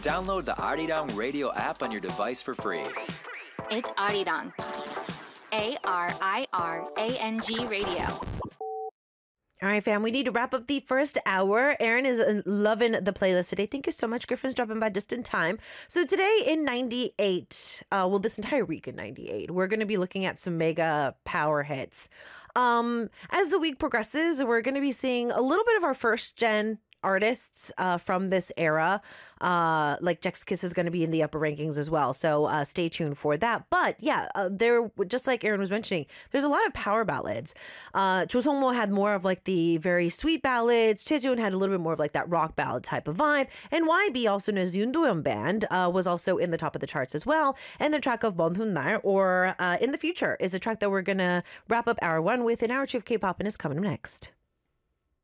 Download the Arirang Radio app on your device for free. It's Arirang. ARIRANG Radio. All right, fam, we need to wrap up the first hour. Aaron is loving the playlist today. Thank you so much. Griffin's dropping by just in time. So today in 98, this entire week in 98, we're going to be looking at some mega power hits. As the week progresses, we're going to be seeing a little bit of our first gen artists from this era. Like Jax Kiss is going to be in the upper rankings as well. So stay tuned for that. But yeah, there, just like Aaron was mentioning, there's a lot of power ballads. Cho Sung-mo had more of like the very sweet ballads. Chaejoon had a little bit more of like that rock ballad type of vibe. And YB, also known as Yoon Do-yeon Band, was also in the top of the charts as well. And the track of Mon Hun Nar, or In the Future, is a track that we're going to wrap up hour one with. And hour two of K-pop and is coming up next.